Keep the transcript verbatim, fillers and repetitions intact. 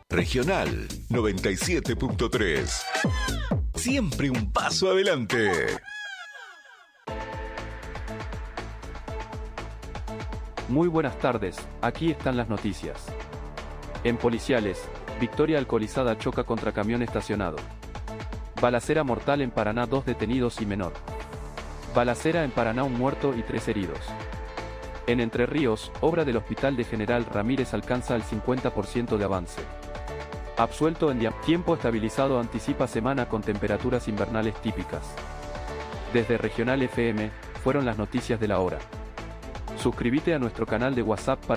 Regional noventa y siete punto tres. Siempre un paso adelante. Muy buenas tardes, aquí están las noticias. En Policiales, Victoria alcoholizada choca contra camión estacionado. Balacera mortal en Paraná, dos detenidos y menor. Balacera en Paraná, un muerto y tres heridos. En Entre Ríos, obra del Hospital de General Ramírez alcanza el cincuenta por ciento de avance. Absuelto en día. Tiempo estabilizado anticipa semana con temperaturas invernales típicas. Desde Regional F M, fueron las noticias de la hora. Suscríbete a nuestro canal de WhatsApp para